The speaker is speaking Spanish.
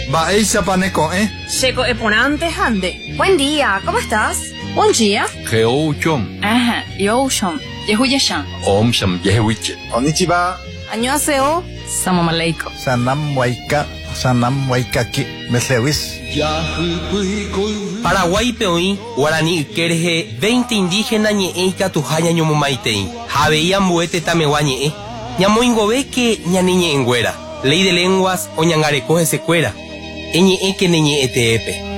Baeisa paneco, Checo eponante hande. Buen día, ¿cómo estás? Buen día. Geouchom. Ajá, yoshon. Yehuyashan. Omsham yehuiche. Konnichiwa. Annyeonghaseyo. Salam aleikum. Sanam waikaki. Meslewis. Paraguay peoí, Guarani Kerje, 20 indígenas ñe'e katuha ñañomomaitei. Javeía mbuete tamegua ñe'e. Ñamoingove que ñaniñe enguera. Ley de lenguas o ñangarecoje secuera. Eñe'e que neñe'e teepe.